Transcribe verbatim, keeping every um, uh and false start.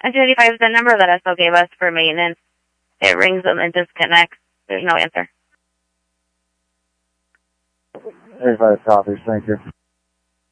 two eighty-five is the number that Esso gave us for maintenance. It rings and it disconnects. There's no answer. eighty-five copies, thank you.